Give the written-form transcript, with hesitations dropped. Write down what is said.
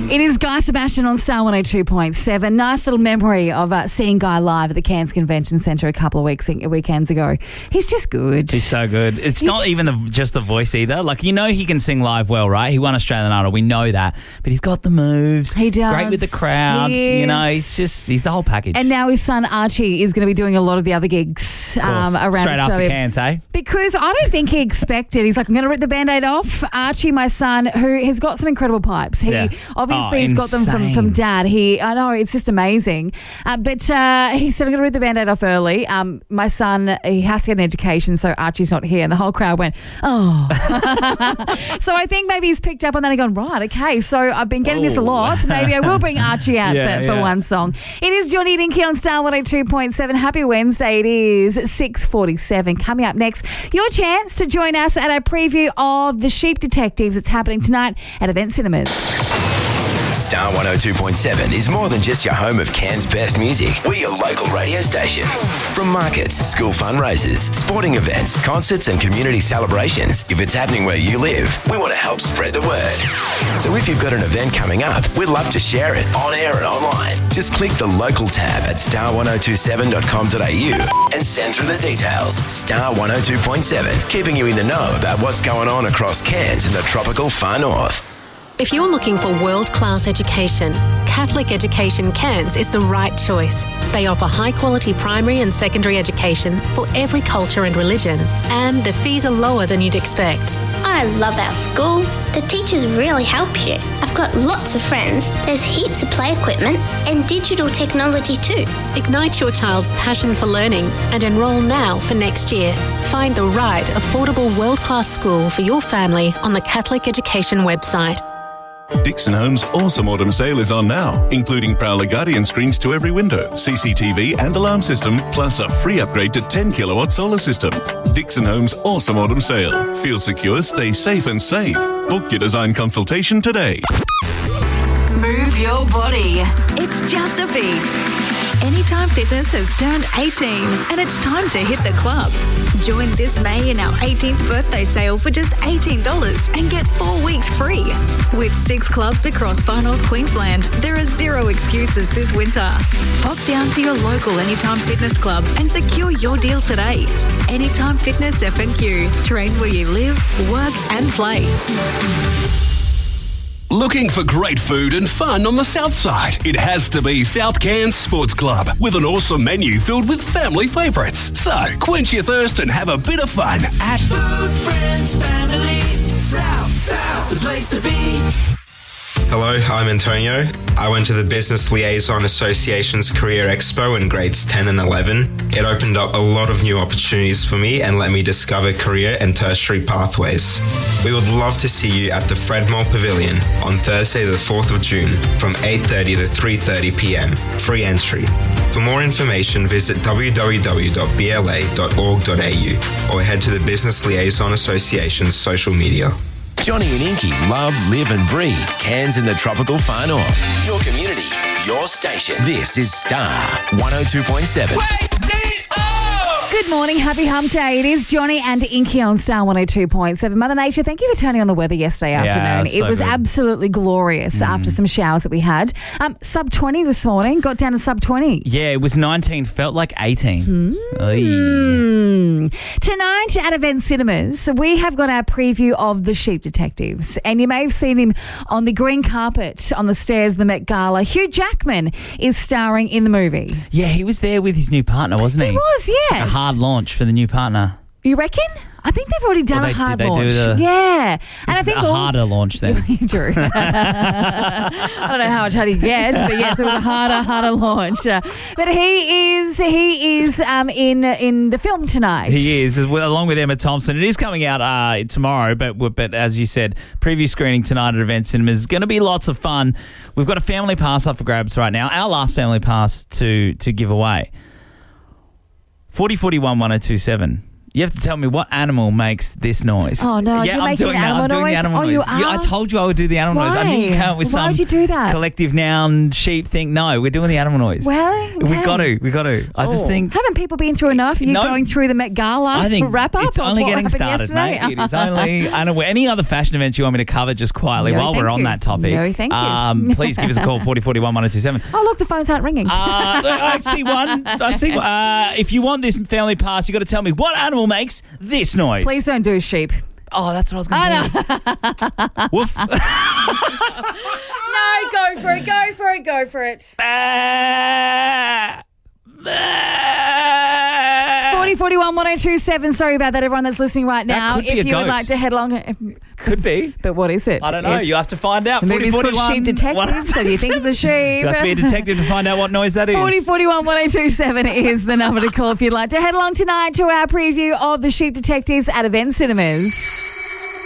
It is Guy Sebastian on Star 102.7. Nice little memory of seeing Guy live at the Cairns Convention Centre a couple of weekends ago. He's just good. He's so good. It's not even just the voice either. Like, you know he can sing live well, right? He won Australian Idol. We know that. But he's got the moves. He does. Great with the crowd. You know, he's the whole package. And now his son Archie is going to be doing a lot of the other gigs around Straight Australia. after Cairns, eh? Because I don't think he expected. He's like, I'm going to rip the Band-Aid off. Archie, my son, who has got some incredible pipes. He obviously has got them from Dad. I know, it's just amazing. But he said, I'm going to rip the Band-Aid off early. My son, he has to get an education, so Archie's not here. And the whole crowd went, oh. So I think maybe he's picked up on that and gone, right, okay, so I've been getting this a lot. Maybe I will bring Archie out for one song. It is Johnny and Inky on Star 102.7. Happy Wednesday. It is 6:47. Coming up next, your chance to join us at our preview of The Sheep Detectives. It's happening tonight at Event Cinemas. Star 102.7 is more than just your home of Cairns' best music. We're your local radio station. From markets, school fundraisers, sporting events, concerts and community celebrations, if it's happening where you live, we want to help spread the word. So if you've got an event coming up, we'd love to share it on air and online. Just click the local tab at star1027.com.au and send through the details. Star 102.7, keeping you in the know about what's going on across Cairns and the tropical far north. If you're looking for world-class education, Catholic Education Cairns is the right choice. They offer high-quality primary and secondary education for every culture and religion, and the fees are lower than you'd expect. I love our school. The teachers really help you. I've got lots of friends. There's heaps of play equipment and digital technology too. Ignite your child's passion for learning and enrol now for next year. Find the right, affordable, world-class school for your family on the Catholic Education website. Dixon Homes' awesome autumn sale is on now, including Prowler Guardian screens to every window, CCTV and alarm system, plus a free upgrade to 10 kilowatt solar system. Dixon Homes' awesome autumn sale. Feel secure, stay safe and save. Book your design consultation today. Move your body. It's just a beat. Anytime Fitness has turned 18 and it's time to hit the club. Join this May in our 18th birthday sale for just $18 and get 4 weeks free. With 6 clubs across Far North Queensland, there are zero excuses this winter. Pop down to your local Anytime Fitness club and secure your deal today. Anytime Fitness F&Q. Train where you live, work and play. Looking for great food and fun on the south side? It has to be South Cairns Sports Club, with an awesome menu filled with family favourites. So, quench your thirst and have a bit of fun at Food, Friends, Family, South, the place to be. Hello, I'm Antonio. I went to the Business Liaison Association's Career Expo in grades 10 and 11. It opened up a lot of new opportunities for me and let me discover career and tertiary pathways. We would love to see you at the Fredmore Pavilion on Thursday the 4th of June from 8:30 to 3:30 p.m. Free entry. For more information, visit www.bla.org.au or head to the Business Liaison Association's social media. Johnny and Inky love, live and breathe Cairns in the tropical far north. Your community, your station. This is Star 102.7. Good morning, happy hump day. It is Johnny and Inky on Star 102.7. Mother Nature, thank you for turning on the weather yesterday afternoon. It was absolutely glorious after some showers that we had. Sub 20 this morning, got down to sub 20. Yeah, it was 19, felt like 18. Tonight at Event Cinemas, we have got our preview of The Sheep Detectives. And you may have seen him on the green carpet on the stairs of the Met Gala. Hugh Jackman is starring in the movie. Yeah, he was there with his new partner, wasn't he? He was, yes. It's like a hard launch for the new partner. You reckon? I think they've already done a hard launch. Yeah. And I think harder launch then. True. I don't know how much harder you get, but yes, it was a harder launch. But he is in the film tonight. He is, along with Emma Thompson. It is coming out tomorrow, but as you said, preview screening tonight at Event Cinemas is going to be lots of fun. We've got a family pass up for grabs right now. Our last family pass to give away. 4041 1027. You have to tell me what animal makes this noise. Oh, no. Yeah, You're I'm making doing an that. animal I'm doing the noise? animal Oh, noise. you Yeah, I are? told you I would do the animal noise. I knew you come up with Why some would you do that? collective noun, sheep thing. No, we're doing the animal noise. Well, We got to. I just think... Haven't people been through enough? You're going through the Met Gala I think wrap-up? it's only getting started, mate. It is only... Any other fashion events you want me to cover just quietly while we're on that topic? No, thank you. Please give us a call, 4041 1027. Oh, look, the phones aren't ringing. I see one. If you want this family pass, you got to tell me what animal makes this noise. Please don't do sheep. Oh, that's what I was going to do. Woof. No, go for it. Go for it. Go for it. 4041 1027. Sorry about that, everyone that's listening right now. That could be if a you would ghost. like to head along. Could be. But what is it? I don't know. You have to find out. The movie's called Sheep Detective, so do you think it's a sheep? You have to be a detective to find out what noise that is. 4041 1027 is the number to call if you'd like to head along tonight to our preview of The Sheep Detectives at Event Cinemas.